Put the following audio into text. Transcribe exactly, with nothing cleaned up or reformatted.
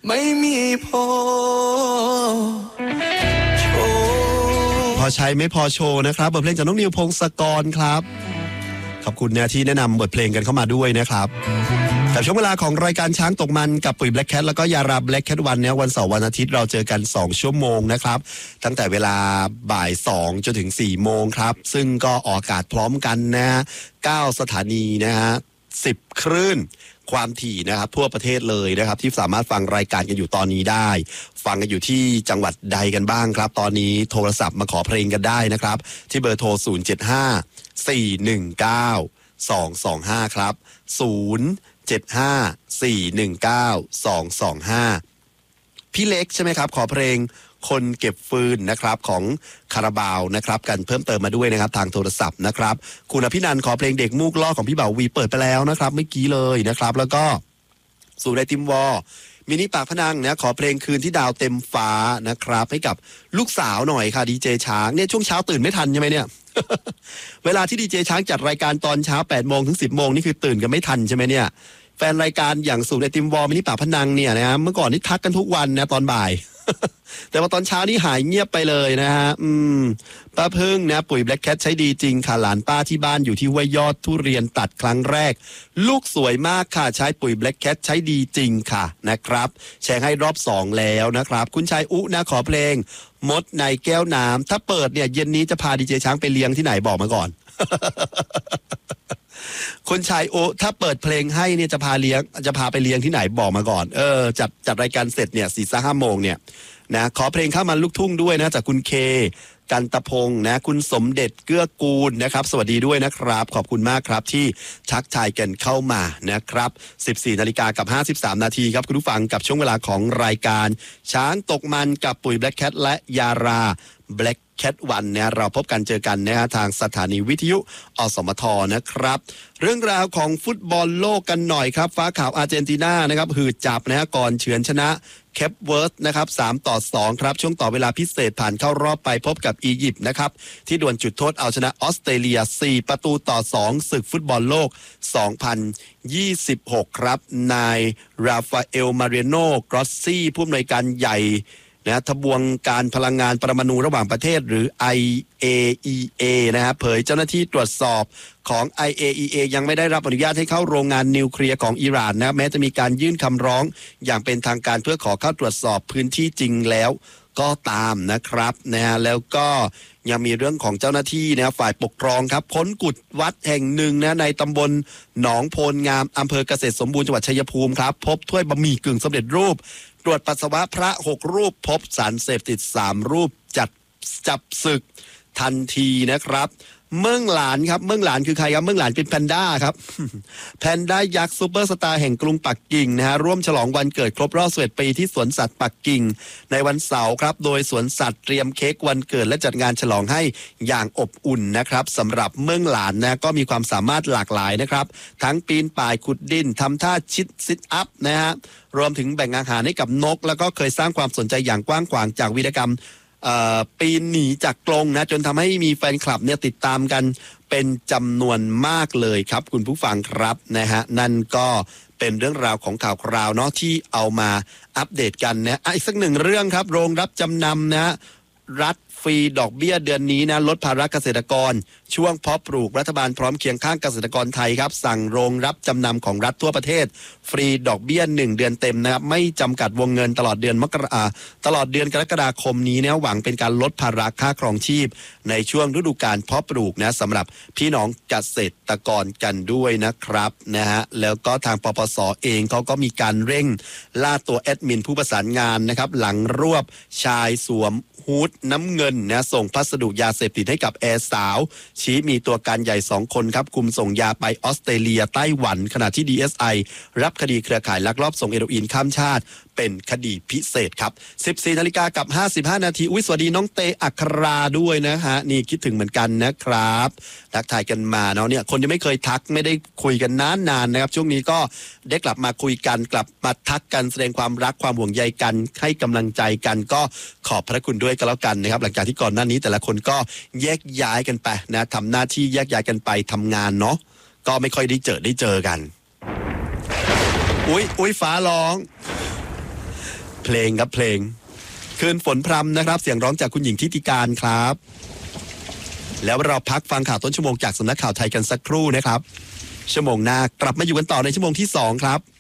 ไม่มีพอโชว์พอใช้ไม่พอโชว์นะครับบทเพลงจากน้องนิวพงศกรครับขอบคุณนะที่แนะนำบทเพลงกันเข้ามาด้วยนะครับกับช่วงเวลาของรายการช้างตกมันกับปุ๋ย Black Cat แล้วก็ยารา Black Cat วันเนี่ยวันเสาร์วันอาทิตย์เราเจอกันสองชั่วโมงนะครับตั้งแต่เวลาบ่ายสองจนถึงสี่โมงครับซึ่งก็ออกอากาศพร้อมกันนะเก้าสถานีนะฮะสิบคลื่นความถี่นะครับทั่วประเทศเลยนะครับที่สามารถฟังรายการกันอยู่ตอนนี้ได้ฟังกันอยู่ที่จังหวัดใดกันบ้างครับตอนนี้โทรศัพท์มาขอเพลงกันได้นะครับที่เบอร์โทรศูนย์ เจ็ด ห้า สี่ หนึ่ง เก้า สอง สอง ห้าครับศูนย์ เจ็ด ห้า สี่ หนึ่ง เก้า สอง สอง ห้าพี่เล็กใช่ไหมครับขอเพลงคนเก็บฟืนนะครับของคาราบาวนะครับกันเพิ่มเติมมาด้วยนะครับทางโทรศัพท์นะครับคุณอภินันท์ขอเพลงเด็กมูกล่อของพี่เบาวีเปิดไปแล้วนะครับเมื่อกี้เลยนะครับแล้วก็สู่ไดติมวอมินิปากพนังนะขอเพลงคืนที่ดาวเต็มฟ้านะครับให้กับลูกสาวหน่อยค่ะดีเจช้างเนี่ยช่วงเช้าตื่นไม่ทันใช่ไหมเนี่ย เวลาที่ดีเจช้างจัดรายการตอนเช้าแปดโมงถึงสิบโมงนี่คือตื่นกันไม่ทันใช่ไหมเนี่ยแฟนรายการอย่างสู่ไดติมวอมินิปากพนังเนี่ยนะเมื่อก่อนนี่ทักกันทุกวันนะตอนบ่าย แต่ว่าตอนเช้านี่หายเงียบไปเลยนะฮะอืมป้าพึ่งนะปุ๋ย Black Cat ใช้ดีจริงค่ะหลานป้าที่บ้านอยู่ที่ห้วยยอดทุเรียนตัดครั้งแรกลูกสวยมากค่ะใช้ปุ๋ย Black Cat ใช้ดีจริงค่ะนะครับแชร์ให้รอบสองแล้วนะครับคุณชายอุนะขอเพลงมดในแก้วน้ำถ้าเปิดเนี่ยเย็นนี้จะพาดีเจช้างไปเลี้ยงที่ไหนบอกมาก่อน คนชายโอถ้าเปิดเพลงให้เนี่ยจะพาเลี้ยงจะพาไปเลี้ยงที่ไหนบอกมาก่อนเออจัดจัดรายการเสร็จเนี่ยสี่ห้าโมงเนี่ยนะขอเพลงข้ามันลูกทุ่งด้วยนะจากคุณเคกันตะพงนะคุณสมเด็จเกื้อกูลนะครับสวัสดีด้วยนะครับขอบคุณมากครับที่ทักทายกันเข้ามานะครับสิบสี่นาฬิกากับห้าสิบสามนาทีครับคุณผู้ฟังกับช่วงเวลาของรายการช้างตกมันกับปุ๋ย Black Cat และยารา Blackแคทวันเนี่ยเราพบกันเจอกันนะฮะทางสถานีวิทยุอสมทนะครับเรื่องราวของฟุตบอลโลกกันหน่อยครับฟ้าขาวอาร์เจนตินานะครับหืดจับนะฮะก่อนเฉือนชนะเคปเวิร์ธนะครับสามต่อสองครับช่วงต่อเวลาพิเศษผ่านเข้ารอบไปพบกับอียิปต์นะครับที่ดวลจุดโทษเอาชนะออสเตรเลียสี่ประตูต่อสองศึกฟุตบอลโลกสองพันยี่สิบหกครับนายราฟาเอลมาเรโนกรอสซี่ผู้อำนวยการใหญ่นะทบวงการพลังงานปรมาณูระหว่างประเทศหรือ ไอ เอ อี เอ นะฮะเผยเจ้าหน้าที่ตรวจสอบของ ไอ เอ อี เอ ยังไม่ได้รับอนุญาตให้เข้าโรงงานนิวเคลียร์ของอิหร่านนะแม้จะมีการยื่นคำร้องอย่างเป็นทางการเพื่อขอเข้าตรวจสอบพื้นที่จริงแล้วก็ตามนะครับนะฮะแล้วก็ยังมีเรื่องของเจ้าหน้าที่นะฝ่ายปกครองครับค้นกุดวัดแห่งหนึ่งนะในตำบลหนองโพลงามอำเภอเกษตรสมบูรณ์จังหวัดชัยภูมิครับพบถ้วยบะหมี่กึ่งสำเร็จรูปตรวจปัสสาวะพระหกรูปพบสารเสพติดสามรูปจัดจับศึกทันทีนะครับเมืองหลานครับเมืองหลานคือใครครับเมืองหลานเป็นแพนด้าครับ แพนด้ายักษ์ซูเปอร์สตาร์แห่งกรุงปักกิ่งนะฮะร่วมฉลองวันเกิดครบรอบสิบเอ็ดปีที่สวนสัตว์ปักกิ่งในวันเสาร์ครับโดยสวนสัตว์เตรียมเค้กวันเกิดและจัดงานฉลองให้อย่างอบอุ่นนะครับสำหรับเมืองหลานนะก็มีความสามารถหลากหลายนะครับทั้งปีนป่ายขุดดินทำท่าชิดซิทอัพนะฮะรวมถึงแบ่งอาหารให้กับนกแล้วก็เคยสร้างความสนใจอย่างกว้างขวางจากวีรกรรมปีนหนีจากกรงนะจนทำให้มีแฟนคลับเนี่ยติดตามกันเป็นจำนวนมากเลยครับคุณผู้ฟังครับนะฮะนั่นก็เป็นเรื่องราวของข่าวคราวเนาะที่เอามาอัปเดตกันนะอีกสักหนึ่งเรื่องครับโรงรับจำนำนะรัฐฟรีดอกเบี้ยเดือนนี้นะลดภาระเกษตรกรช่วงเพาะปลูกรัฐบาลพร้อมเคียงข้างเกษตรกรไทยครับสั่งโรงรับจำนำของรัฐทั่วประเทศฟรีดอกเบี้ยหนึ่งเดือนเต็มนะครับไม่จำกัดวงเงินตลอดเดือนมกราตลอดเดือนกรกฎาคมนี้นะหวังเป็นการลดภาระค่าครองชีพในช่วงฤดูกาลเพาะปลูกนะสำหรับพี่น้องเกษตรกรกันด้วยนะครับนะฮะแล้วก็ทางปปส.เองเขาก็มีการเร่งล่าตัวแอดมินผู้ประสานงานนะครับหลังรวบชายสวมฮูดน้ำเงินนะส่งพัสดุยาเสพติดให้กับแอร์สาวชี้มีตัวการใหญ่สองคนครับคุมส่งยาไปออสเตรเลียไต้หวันขณะที่ ดี เอส ไอ รับคดีเครือข่ายลักลอบส่งเฮโรอีนข้ามชาติเป็นคดีพิเศษครับสิบสี่นาฬิกากับห้าสิบห้านาทีอุ๊ยสวัสดีน้องเตอัคราด้วยนะฮะนี่คิดถึงเหมือนกันนะครับทักทายกันมาเนาะเนี่ยคนที่ไม่เคยทักไม่ได้คุยกันนานๆ น, นะครับช่วงนี้ก็ได้กลับมาคุยกันกลับมาทักกันแสดงความรักความห่วงใยกันให้กำลังใจกันก็ขอบพระคุณด้วยกันแล้วกันนะครับหลังจากที่ก่อนหน้านี้แต่ละคนก็แยกย้ายกันไปนะทำหน้าที่แยกย้ายกันไปทำงานเนาะก็ไม่ค่อยได้เจอได้เจอกันอุ๊ยอุ๊ยฟ้าร้องเพลงครับเพลงคืนฝนพรำนะครับเสียงร้องจากคุณหญิงทิติการครับแล้วเราพักฟังข่าวต้นชั่วโมงจากสำนักข่าวไทยกันสักครู่นะครับชั่วโมงหน้ากลับมาอยู่กันต่อในชั่วโมงที่สองครับ